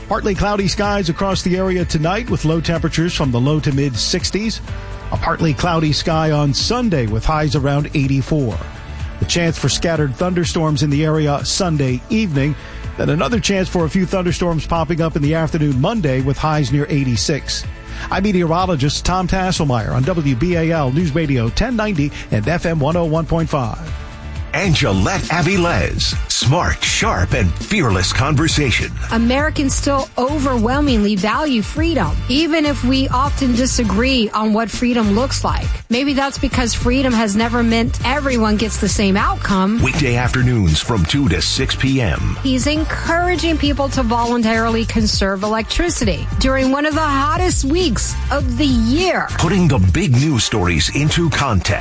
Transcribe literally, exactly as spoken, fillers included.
Partly cloudy skies across the area tonight with low temperatures from the low to mid sixties. A partly cloudy sky on Sunday with highs around eighty-four. The chance for scattered thunderstorms in the area Sunday evening. Then another chance for a few thunderstorms popping up in the afternoon Monday with highs near eighty-six. I'm meteorologist Tom Tasselmeyer on W B A L News Radio ten ninety and F M one oh one point five. Angelette Avilés. Smart, sharp, and fearless conversation. Americans still overwhelmingly value freedom, even if we often disagree on what freedom looks like. Maybe that's because freedom has never meant everyone gets the same outcome. Weekday afternoons from two to six p.m. He's encouraging people to voluntarily conserve electricity during one of the hottest weeks of the year. Putting the big news stories into context.